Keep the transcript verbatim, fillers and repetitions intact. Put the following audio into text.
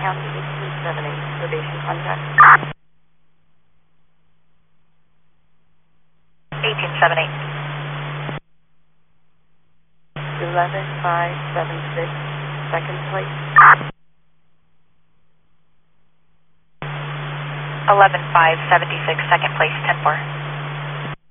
County, eighteen seventy, probation contact. eighteen seventy. eleven five seven six, second place. eleven five seventy-six, second place, ten four.